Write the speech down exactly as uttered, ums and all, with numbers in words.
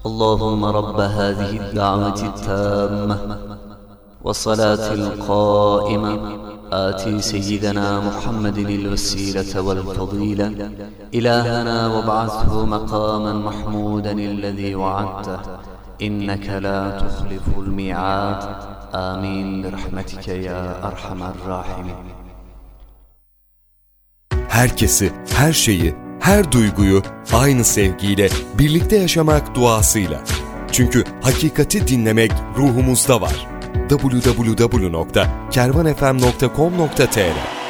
اللهم رب هذه الدعوة التامة والصلاة القائمة آتي سيدنا محمد الوسيلة والفضيلة إلهنا وابعثه مقاما محمودا الذي وعدته إنك لا تخلف الميعاد آمين برحمتك يا أرحم الراحمين. Herkesi, her şeyi, her duyguyu aynı sevgiyle birlikte yaşamak duasıyla. Çünkü hakikati dinlemek ruhumuzda var. double-u double-u double-u nokta kervan f m nokta com nokta t r